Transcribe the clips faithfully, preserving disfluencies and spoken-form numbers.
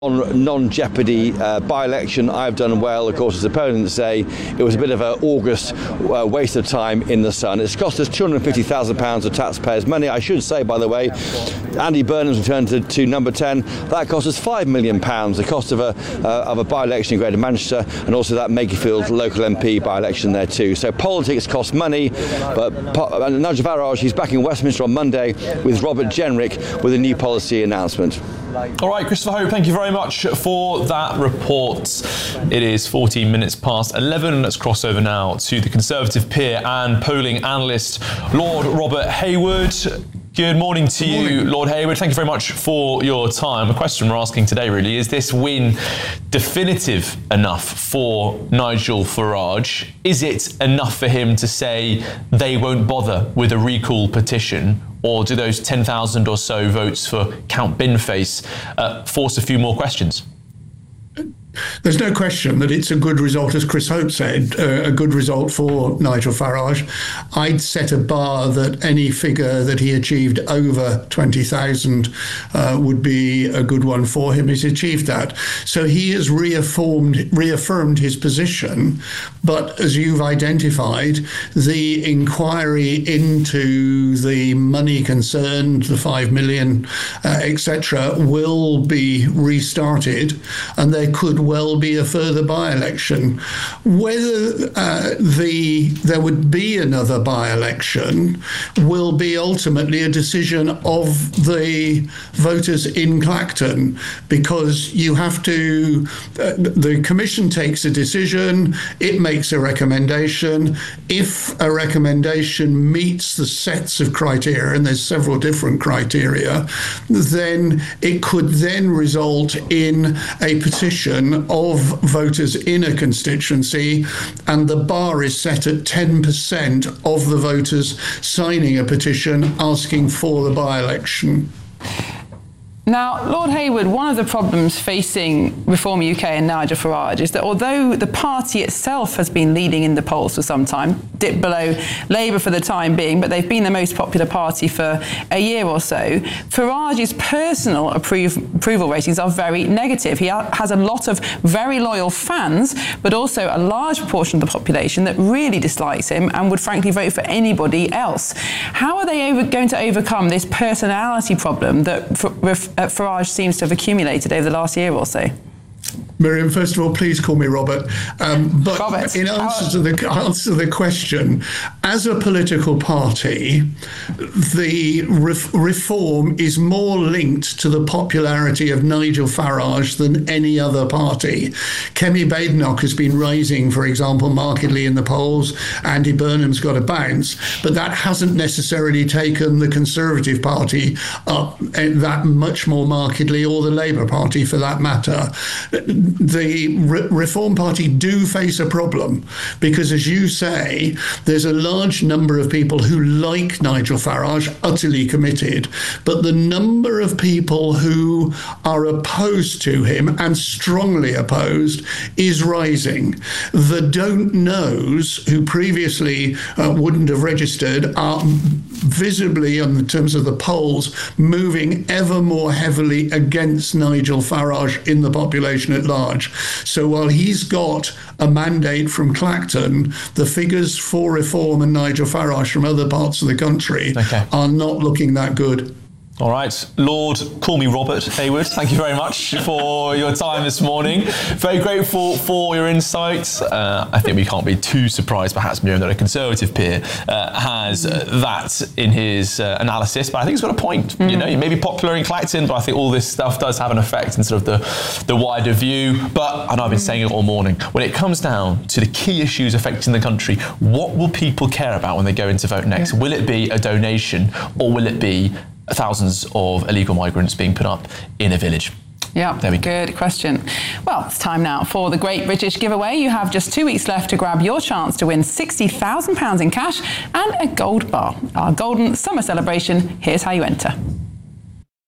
On non-jeopardy uh, by-election, I've done well. Of course, his opponents say it was a bit of an August uh, waste of time in the sun. It's cost us two hundred fifty thousand pounds of taxpayers' money. I should say, by the way, Andy Burnham's return to, to number ten, that cost us five million pounds, the cost of a uh, of a by-election in Greater Manchester, and also that Makerfield local M P by-election there too. So politics costs money, but uh, Nigel Farage, he's back in Westminster on Monday with Robert Jenrick with a new policy announcement. All right, Christopher Hope, thank you very much for that report. It is fourteen minutes past eleven. Let's cross over now to the Conservative peer and polling analyst, Lord Robert Hayward. Good morning to you, morning. Lord Hayward. Thank you very much for your time. A question we're asking today, really, is this win definitive enough for Nigel Farage? Is it enough for him to say they won't bother with a recall petition? Or do those ten thousand or so votes for Count Binface uh, force a few more questions? There's no question that it's a good result, as Chris Hope said, uh, a good result for Nigel Farage. I'd set a bar that any figure that he achieved over twenty thousand uh, would be a good one for him. He's achieved that. So he has reaffirmed, reaffirmed his position. But as you've identified, the inquiry into the money concerned, the five million, uh, et cetera, will be restarted, and there could well be a further by-election. Whether uh, the there would be another by-election will be ultimately a decision of the voters in Clacton, because you have to, uh, the Commission takes a decision, it makes a recommendation. If a recommendation meets the sets of criteria, and there's several different criteria, then it could then result in a petition of voters in a constituency, and the bar is set at ten percent of the voters signing a petition asking for the by-election. Now, Lord Hayward, one of the problems facing Reform U K and Nigel Farage is that although the party itself has been leading in the polls for some time, dipped below Labour for the time being, but they've been the most popular party for a year or so, Farage's personal approve, approval ratings are very negative. He has a lot of very loyal fans, but also a large proportion of the population that really dislikes him and would frankly vote for anybody else. How are they over, going to overcome this personality problem that Farage seems to have accumulated over the last year or so? Miriam, first of all, please call me Robert. Um, but Robert, in answer to the answer to the question, as a political party, the ref- reform is more linked to the popularity of Nigel Farage than any other party. Kemi Badenoch has been rising, for example, markedly in the polls. Andy Burnham's got a bounce, but that hasn't necessarily taken the Conservative Party up that much more markedly, or the Labour Party for that matter. The Re- Reform Party do face a problem because, as you say, there's a large number of people who like Nigel Farage, utterly committed, but the number of people who are opposed to him and strongly opposed is rising. The don't knows, who previously uh, wouldn't have registered, are visibly, in terms of the polls, moving ever more heavily against Nigel Farage in the population at large. So while he's got a mandate from Clacton, the figures for Reform and Nigel Farage from other parts of the country okay. are not looking that good. All right, Lord, call me Robert Hayward. Thank you very much for your time this morning. Very grateful for your insights. Uh, I think we can't be too surprised, perhaps, Miriam, that a Conservative peer uh, has uh, that in his uh, analysis. But I think he's got a point. Mm-hmm. You know, he may be popular in Clacton, but I think all this stuff does have an effect in sort of the, the wider view. But I know I've been saying it all morning. When it comes down to the key issues affecting the country, what will people care about when they go in to vote next? Yeah. Will it be a donation, or will it be thousands of illegal migrants being put up in a village? Yeah, there we go. Good question. Well, it's time now for the Great British Giveaway. You have just two weeks left to grab your chance to win sixty thousand pounds in cash and a gold bar. Our golden summer celebration. Here's how you enter.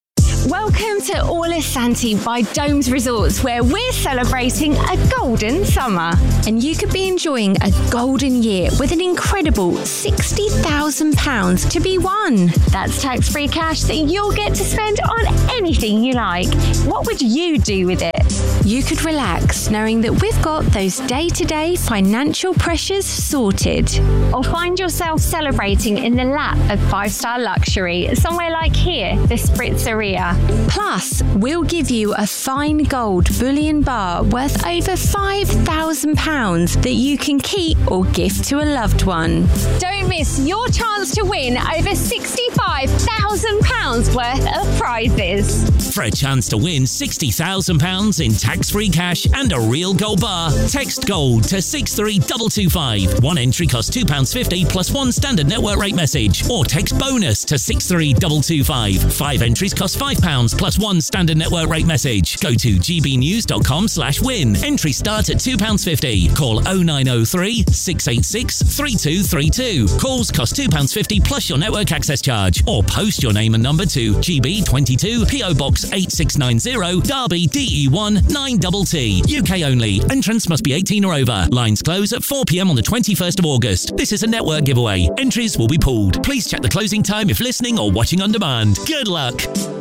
Welcome to Olifanti by Domes Resorts, where we're celebrating a golden summer. And you could be enjoying a golden year with an incredible sixty thousand pounds to be won. That's tax-free cash that you'll get to spend on anything you like. What would you do with it? You could relax knowing that we've got those day-to-day financial pressures sorted. Or find yourself celebrating in the lap of five-star luxury, somewhere like here, the Spritzeria. Plus, we'll give you a fine gold bullion bar worth over five thousand pounds that you can keep or gift to a loved one. Don't miss your chance to win over sixty-five thousand pounds worth of prizes. For a chance to win sixty thousand pounds in tax-free cash and a real gold bar, text GOLD to six three two two five. One entry costs two pounds fifty plus one standard network rate message. Or text BONUS to six three two two five. Five entries cost five pounds plus one standard network rate message. Go to gbnews.com slash win. Entry start at two pounds fifty. Call oh nine oh three, six eight six, three two three two. Calls cost two pounds fifty plus your network access charge. Or post your name and number to G B twenty-two, P O Box eight six nine zero, Derby, D E one nine T T. U K only. Entrance must be eighteen or over. Lines close at four p.m. on the twenty-first of August. This is a network giveaway. Entries will be pooled. Please check the closing time if listening or watching on demand. Good luck.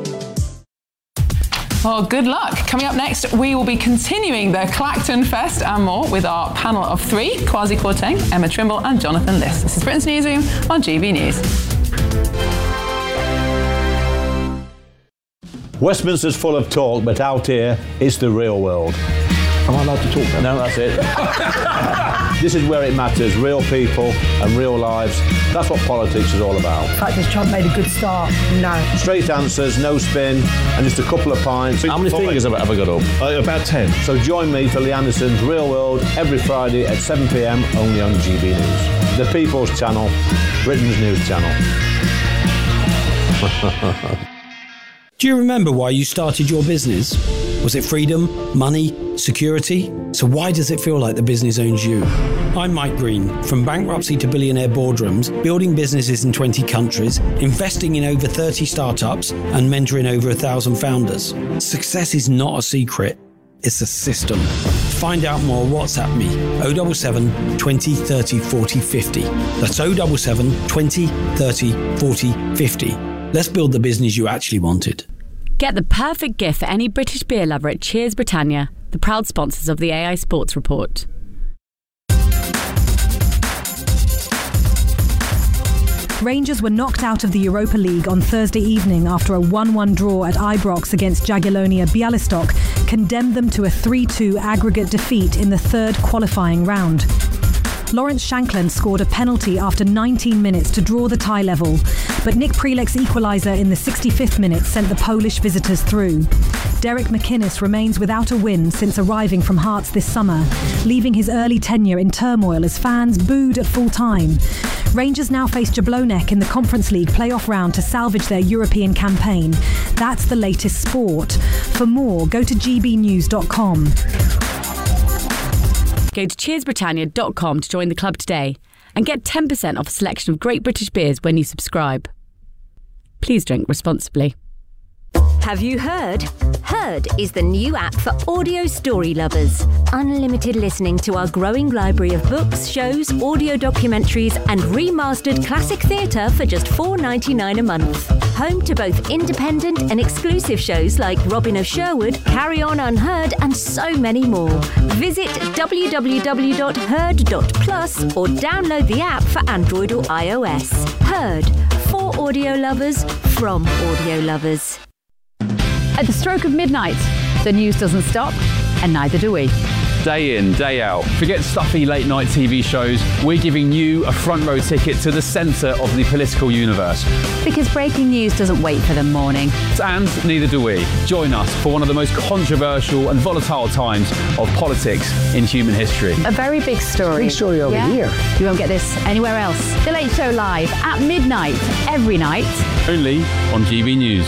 Well, good luck. Coming up next, we will be continuing the Clacton Fest and more with our panel of three, Kwasi Kwarteng, Emma Trimble and Jonathan Liss. This is Britain's Newsroom on G B News. Westminster's full of talk, but out here, it's the real world. Am I allowed to talk then? No, that's it. This is where it matters, real people and real lives. That's what politics is all about. The fact has Trump made a good start? No. Straight answers, no spin, and just a couple of pints. How many fingers have I ever got up? Uh, about ten. So join me for Lee Anderson's Real World every Friday at seven p.m. only on G B News. The People's Channel, Britain's news channel. Do you remember why you started your business? Was it freedom, money, security? So why does it feel like the business owns you? I'm Mike Green. From bankruptcy to billionaire boardrooms, building businesses in twenty countries, investing in over thirty startups, and mentoring over a thousand founders. Success is not a secret. It's a system. Find out more, WhatsApp me, oh seven seven, twenty, thirty, forty, fifty. That's oh seven seven, twenty, thirty, forty, fifty. Let's build the business you actually wanted. Get the perfect gift for any British beer lover at Cheers Britannia, the proud sponsors of the A I Sports Report. Rangers were knocked out of the Europa League on Thursday evening after a one one draw at Ibrox against Jagiellonia Bialystok condemned them to a three two aggregate defeat in the third qualifying round. Lawrence Shankland scored a penalty after nineteen minutes to draw the tie level, but Nick Prelek's equaliser in the sixty-fifth minute sent the Polish visitors through. Derek McInnes remains without a win since arriving from Hearts this summer, leaving his early tenure in turmoil as fans booed at full time. Rangers now face Jablonec in the Conference League playoff round to salvage their European campaign. That's the latest sport. For more, go to g b news dot com. Go to cheers britannia dot com to join the club today and get ten percent off a selection of great British beers when you subscribe. Please drink responsibly. Have you heard? Heard is the new app for audio story lovers. Unlimited listening to our growing library of books, shows, audio documentaries and remastered classic theatre for just four dollars ninety-nine a month. Home to both independent and exclusive shows like Robin of Sherwood, Carry On Unheard and so many more. Visit w w w dot heard dot plus or download the app for Android or iOS. Heard. For audio lovers, from audio lovers. At the stroke of midnight, the news doesn't stop, and neither do we. Day in, day out. Forget stuffy late night T V shows. We're giving you a front row ticket to the centre of the political universe. Because breaking news doesn't wait for the morning. And neither do we. Join us for one of the most controversial and volatile times of politics in human history. A very big story. Big story over yeah? here. You won't get this anywhere else. The Late Show live at midnight every night. Only on G B News.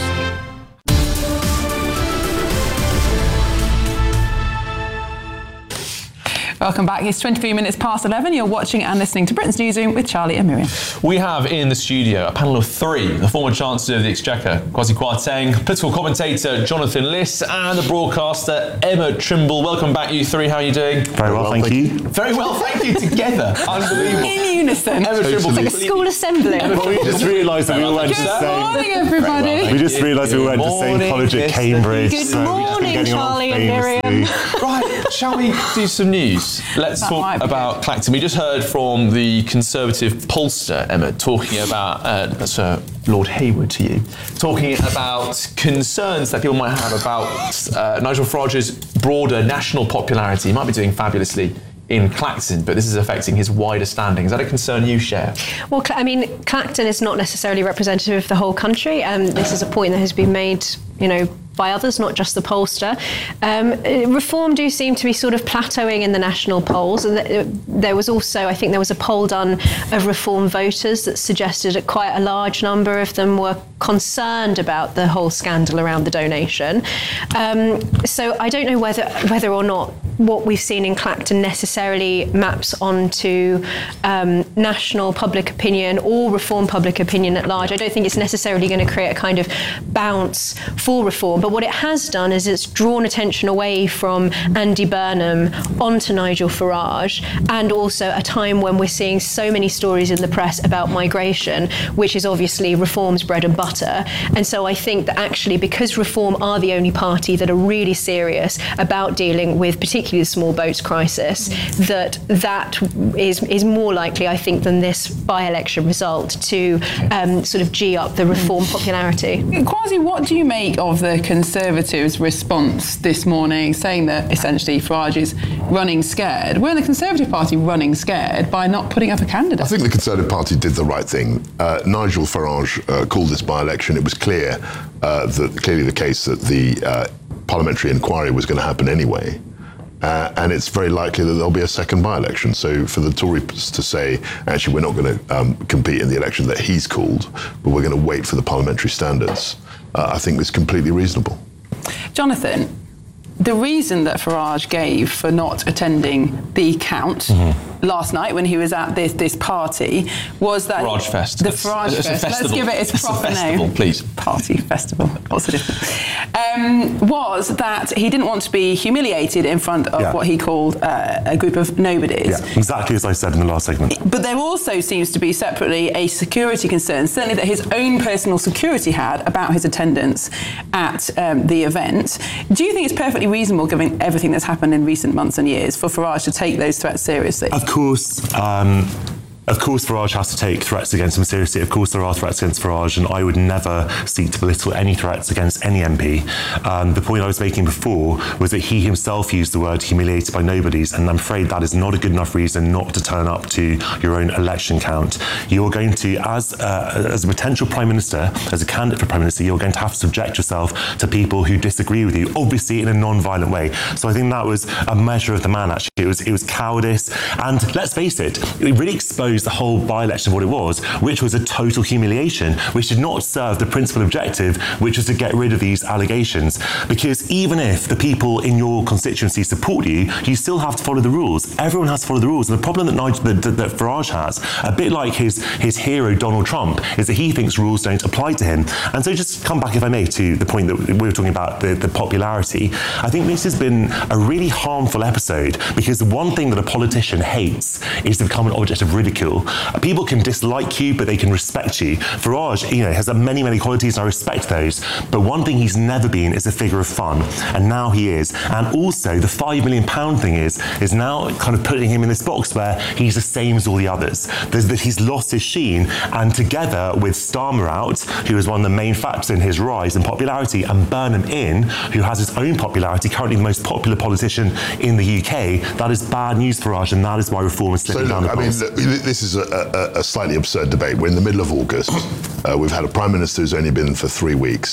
Welcome back. It's twenty-three minutes past eleven. You're watching and listening to Britain's Newsroom with Charlie and Miriam. We have in the studio a panel of three: the former Chancellor of the Exchequer, Kwasi Kwarteng, political commentator Jonathan Liss, and the broadcaster Emma Trimble. Welcome back, you three. How are you doing? Very well, thank you. Very well, thank you. Together, unbelievable. In unison. Emma Trimble, It's like a school assembly. Well, we just realised that we all went to the Good same. morning, everybody. Well, we just realised we all went to the same college at Cambridge. Good so morning, Charlie and Miriam. Right, shall we do some news? Let's That talk might be about Clacton. We just heard from the Conservative pollster, Emma, talking about, uh, that's uh, Lord Hayward to you, talking about concerns that people might have about uh, Nigel Farage's broader national popularity. He might be doing fabulously in Clacton, but this is affecting his wider standing. Is that a concern you share? Well, I mean, Clacton is not necessarily representative of the whole country, and this is a point that has been made, you know, by others, not just the pollster. Um, Reform do seem to be sort of plateauing in the national polls, and there was also, I think there was a poll done of Reform voters that suggested that quite a large number of them were concerned about the whole scandal around the donation. Um, so I don't know whether whether or not what we've seen in Clacton necessarily maps onto um, national public opinion or Reform public opinion at large. I don't think it's necessarily going to create a kind of bounce for Reform. But what it has done is it's drawn attention away from Andy Burnham onto Nigel Farage, and also a time when we're seeing so many stories in the press about migration, which is obviously Reform's bread and butter. And so I think that actually, because Reform are the only party that are really serious about dealing with particularly the small boats crisis, that that is, is more likely, I think, than this by-election result to um, sort of gee up the Reform popularity. Kwasi, what do you make of the Conservatives' response this morning, saying that essentially Farage is running scared? We're in the Conservative Party running scared by not putting up a candidate. I think the Conservative Party did the right thing. Uh, Nigel Farage uh, called this by-election. It was clear uh, that clearly the case that the uh, parliamentary inquiry was going to happen anyway. Uh, and it's very likely that there'll be a second by-election. So for the Tories to say, actually, we're not going to um, compete in the election that he's called, but we're going to wait for the parliamentary standards, uh, I think is completely reasonable. Jonathan, the reason that Farage gave for not attending the count mm-hmm. last night when he was at this this party was that Farage Fest. The it's, Farage it's Fest. Let's give it its it's proper a festival, name. Please. Party festival. What's the difference? Um, was that he didn't want to be humiliated in front of yeah. what he called uh, a group of nobodies. Yeah, exactly as I said in the last segment. But there also seems to be separately a security concern, certainly that his own personal security had about his attendance at um, the event. Do you think it's perfectly reasonable, given everything that's happened in recent months and years, for Farage to take those threats seriously? Of course. Um, Of course, Farage has to take threats against him seriously. Of course, there are threats against Farage, and I would never seek to belittle any threats against any M P. Um, the point I was making before was that he himself used the word humiliated by nobodies, and I'm afraid that is not a good enough reason not to turn up to your own election count. You're going to, as uh, as a potential Prime Minister, as a candidate for Prime Minister, you're going to have to subject yourself to people who disagree with you, obviously in a non-violent way. So I think that was a measure of the man, actually. It was, it was cowardice, and let's face it, it really exposed the whole by-election of what it was, which was a total humiliation, which did not serve the principal objective, which was to get rid of these allegations. Because even if the people in your constituency support you, you still have to follow the rules. Everyone has to follow the rules. And the problem that, Nigel, that, that, that Farage has, a bit like his, his hero Donald Trump, is that he thinks rules don't apply to him. And so just to come back, if I may, to the point that we were talking about, the, the popularity, I think this has been a really harmful episode, because the one thing that a politician hates is to become an object of ridicule. People can dislike you, but they can respect you. Farage, you know, has many, many qualities, and I respect those. But one thing he's never been is a figure of fun, and now he is. And also, the five million pound thing is is now kind of putting him in this box where he's the same as all the others. There's that he's lost his sheen, and together with Starmer out, who is one of the main factors in his rise in popularity, and Burnham in, who has his own popularity, currently the most popular politician in the U K, that is bad news for Farage, and that is why Reform is slipping so, down look, the I polls. mean, look, this is a, a, a slightly absurd debate. We're in the middle of August. Uh, we've had a Prime Minister who's only been for three weeks.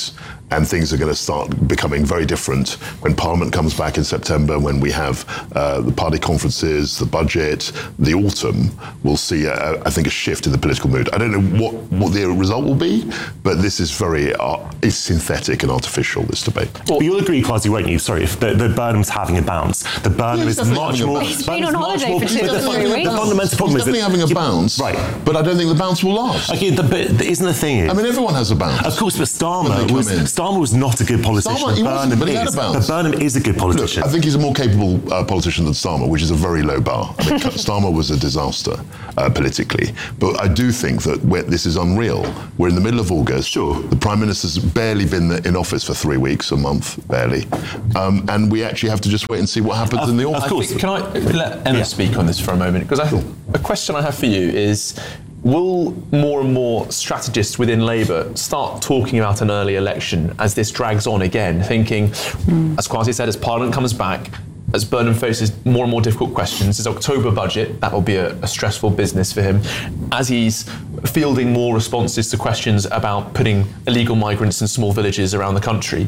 and things are going to start becoming very different when Parliament comes back in September, when we have uh, the party conferences, the budget, the autumn. We'll see, uh, I think, a shift in the political mood. I don't know what, what the result will be, but this is very uh, it's synthetic and artificial, this debate. Well, but you'll agree, Kwasi, won't you? Sorry, if the, the Burnham's having a bounce. The Burnham Yes, is much having a more... bounce. He's been on holiday for two or three weeks. The fundamental problem He's is definitely that... having a bounce, right. but I don't think the bounce will last. Okay, the, but the, isn't the thing is... I mean, everyone has a bounce. Of course, but When they Starmer come was in. Starmer was not a good politician. Starmer, he wasn't, Burnham but he had is. a bounce. But Burnham is a good politician. Look, I think he's a more capable uh, politician than Starmer, which is a very low bar. I mean, Starmer was a disaster uh, politically, but I do think that we're, this is unreal. We're in the middle of August. Sure. The Prime Minister's barely been in office for three weeks, a month, barely, um, and we actually have to just wait and see what happens Of, in the autumn. of course. Can I let Emma Yeah. speak on this for a moment? Because I, a question I have for you is, will more and more strategists within Labour start talking about an early election as this drags on again, thinking, mm. as Kwasi said, as Parliament comes back, as Burnham faces more and more difficult questions, his October budget, that will be a, a stressful business for him, as he's fielding more responses to questions about putting illegal migrants in small villages around the country,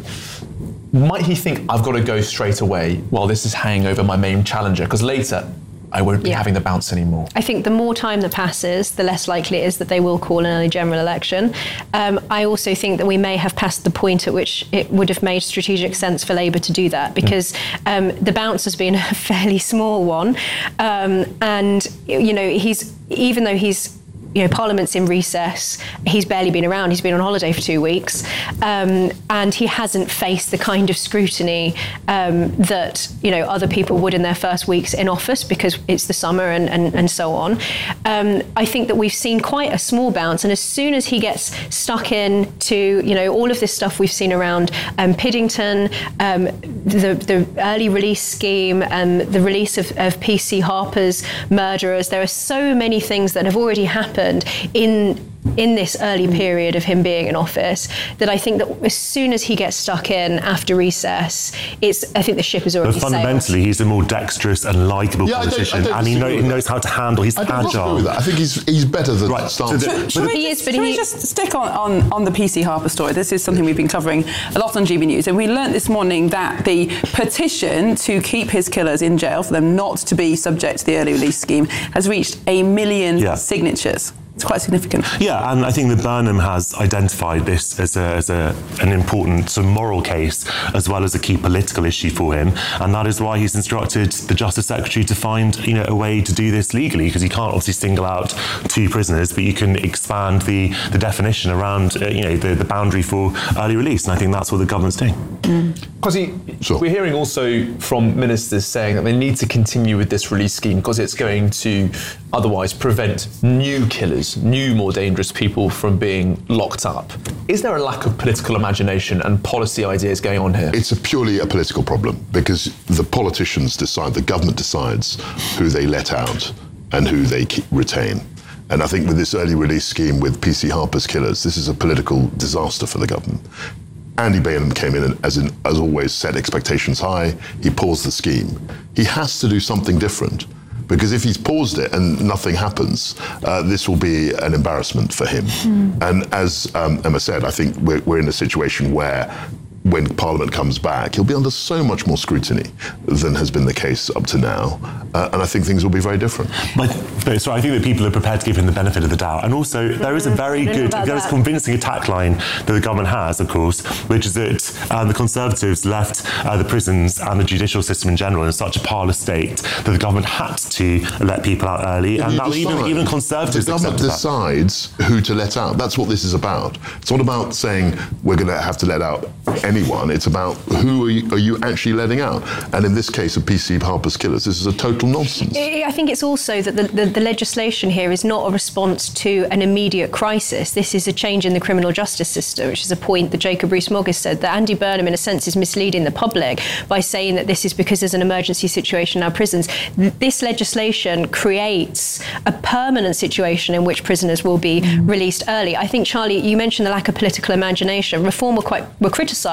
might he think, I've got to go straight away while this is hanging over my main challenger, because later I won't be Yeah. having the bounce anymore? I think the more time that passes, the less likely it is that they will call an early general election. Um, I also think that we may have passed the point at which it would have made strategic sense for Labour to do that, because um, the bounce has been a fairly small one. Um, and, you know, he's even though he's you know, Parliament's in recess. He's barely been around. He's been on holiday for two weeks, um, and he hasn't faced the kind of scrutiny um, that you know other people would in their first weeks in office, because it's the summer and and, and so on. Um, I think that we've seen quite a small bounce, and as soon as he gets stuck in to you know all of this stuff we've seen around um, Piddington, um, the the early release scheme, and um, the release of, of P C Harper's murderers, there are so many things that have already happened in in this early period of him being in office that I think that as soon as he gets stuck in after recess, it's I think the ship has already But sailed. fundamentally, he's a more dexterous and likeable Yeah, I don't- I politician, don't and he, know, disagree he with knows how to handle. He's I don't disagree agile. with that. I think he's he's better than Right, Starmer. so the- Should we, He just, is, but should we he- just stick on, on, on the P C Harper story? This is something we've been covering a lot on G B News, and we learnt this morning that the petition to keep his killers in jail, for them not to be subject to the early release scheme, has reached a million Yeah. signatures. It's quite significant. Yeah, and I think that Burnham has identified this as, a, as a, an important sort of moral case as well as a key political issue for him, and that is why he's instructed the Justice Secretary to find you know a way to do this legally, because you can't obviously single out two prisoners, but you can expand the, the definition around uh, you know the, the boundary for early release, and I think that's what the government's doing. Because Sure. we're hearing also from ministers saying that they need to continue with this release scheme because it's going to otherwise prevent new killers, new more dangerous people from being locked up. Is there a lack of political imagination and policy ideas going on here? It's a purely a political problem, because the politicians decide, the government decides who they let out and who they keep, retain. And I think with this early release scheme with P C Harper's killers, this is a political disaster for the government. Andy Burnham came in and, as, in, as always, set expectations high. He paused the scheme. He has to do something different, because if he's paused it and nothing happens, uh, this will be an embarrassment for him. Mm. And as um, Emma said, I think we're, we're in a situation where when Parliament comes back, he'll be under so much more scrutiny than has been the case up to now. Uh, and I think things will be very different. But, but so I think that people are prepared to give him the benefit of the doubt. And also, there is a very good, there is a convincing attack line that the government has, of course, which is that um, the Conservatives left uh, the prisons and the judicial system in general in such a parlous state that the government had to let people out early. If and you that even, decide- even Conservatives The government accepted that. decides who to let out. That's what this is about. It's not about saying we're going to have to let out anyone. It's about who are you, are you actually letting out. And in this case of P C Harper's killers, this is a total nonsense. I think it's also that the, the, the legislation here is not a response to an immediate crisis. This is a change in the criminal justice system, which is a point that Jacob Rees-Mogg has said, that Andy Burnham, in a sense, is misleading the public by saying that this is because there's an emergency situation in our prisons. This legislation creates a permanent situation in which prisoners will be released early. I think, Charlie, you mentioned the lack of political imagination. Reform were quite were criticised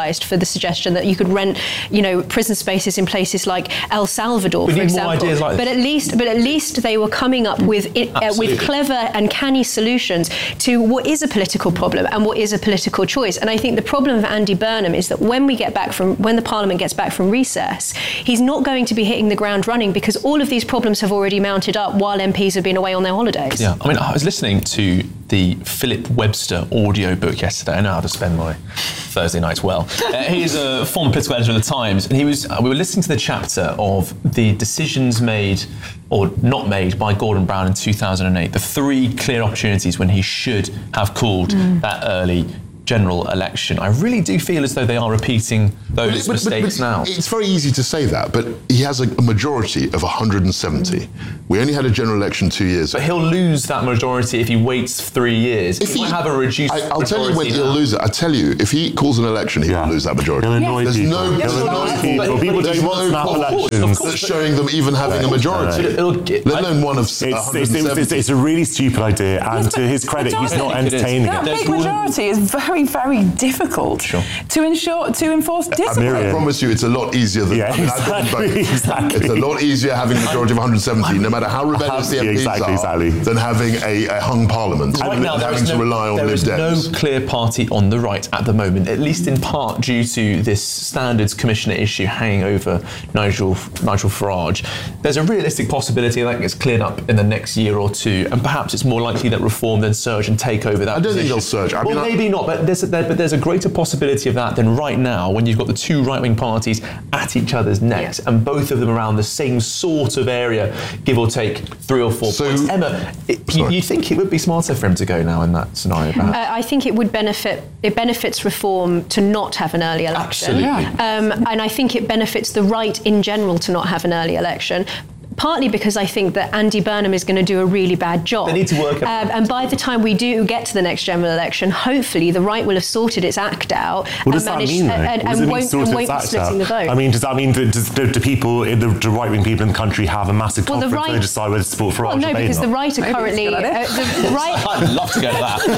criticised for the suggestion that you could rent, you know, prison spaces in places like El Salvador, we for need example. more ideas like this. But at least, but at least they were coming up with it, uh, with clever and canny solutions to what is a political problem and what is a political choice. And I think the problem of Andy Burnham is that when we get back from when the Parliament gets back from recess, he's not going to be hitting the ground running because all of these problems have already mounted up while M Ps have been away on their holidays. Yeah, I mean, I was listening to the Philip Webster audio book yesterday. I know how to spend my Thursday nights well. Uh, he is a former political editor of the Times, and he was. Uh, we were listening to the chapter of the decisions made or not made by Gordon Brown in two thousand eight. The three clear opportunities when he should have called mm. that early general election. I really do feel as though they are repeating those but, mistakes but, but now. It's very easy to say that, but he has a, a majority of one hundred seventy. We only had a general election two years But ago. he'll lose that majority if he waits three years. If he, he might have a reduced I, I'll tell you when majority he'll now. lose it. I tell you, if he calls an election, he Yeah. will lose that majority. He'll annoy There's people. no, He'll there's annoy no people. but- People but don't there's want no snap polls elections. that's showing them even having a majority. It'll get- Let alone one of It's, it's, one hundred it's, seventy. it's a really stupid idea, and to his credit, he's not entertaining That it. big majority is very, very difficult Sure. to ensure to enforce discipline. I promise you, it's a lot easier than. Yeah, I mean, I've been exactly, voting. exactly. It's a lot easier having a majority of one hundred seventy, no matter how rebellious the M Ps Exactly, are, exactly. than having a, a hung parliament Right and now, there having is to no, rely on there Lib is Dems. no clear party on the right at the moment, at least in part due to this Standards Commissioner issue hanging over Nigel Nigel Farage. There's a realistic possibility that gets cleared up in the next year or two, and perhaps it's more likely that Reform then surge and take over that I don't think position. they'll surge. I well, mean, I- maybe not, but there's, a, there, but there's a greater possibility of that than right now when you've got the two right-wing parties at each other's necks, yeah. and both of them around the same sort of area, give or take three or four So, points. Emma, it, you, you think it would be smarter for him to go now in that scenario, perhaps? Uh, I think it would benefit. It benefits Reform to not have an early election. Absolutely. Um, and I think it benefits the right in general to not have an early election. Partly because I think that Andy Burnham is going to do a really bad job. They need to work out. Um, and by the time we do get to the next general election, hopefully the right will have sorted its act out What does and that managed, mean, though? and, What does and it mean won't, sort and its won't be act splitting out? the vote. I mean, does that mean that does, do, do people, the, the right-wing people in the country have a massive Well, the conference right- where they decide whether to support Farage well, no, or because not? the right are Maybe currently it's a good uh, idea. the, the right. I'd love to go to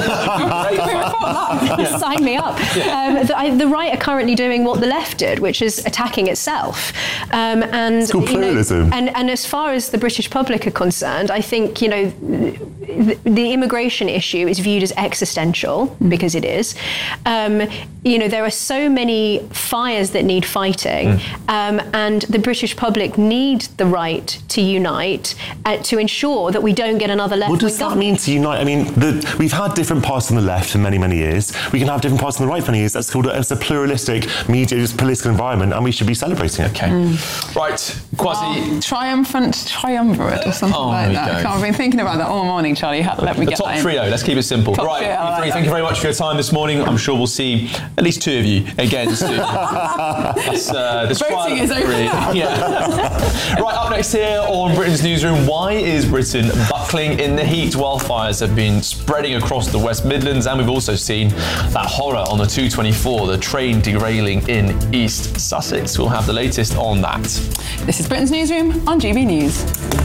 that. Sign me up. Um, the, I, the right are currently doing what the left did, which is attacking itself. Um, and It's called you know, pluralism. and and as far as the British public are concerned, I think you know the, the immigration issue is viewed as existential because it is. Um, you know there are so many fires that need fighting, Mm. um, and the British public need the right to unite uh, to ensure that we don't get another left. What does that mean to unite? I mean, the, we've had different parties on the left for many, many years. We can have different parties on the right for many years. That's called a, it's a pluralistic media, just political environment, and we should be celebrating it. Okay. Right, Kwasi. Oh, triumphant triumvirate or something Oh, like there that. we go. I've been thinking about that all morning, Charlie. Ha- Let me The get top that in. trio, let's keep it simple. Top right, trio, I you like three, that. thank you very much for your time this morning. I'm sure we'll see at least two of you again soon. This, uh, this Voting trial is of over three. now. Yeah. Right, up next here on Britain's Newsroom, why is Britain buckling in the heat? Wildfires have been spreading across the West Midlands, and we've also seen that horror on the two twenty-four, the train derailing in East Sussex. We'll have the latest on that. This is Britain's Newsroom on G B News.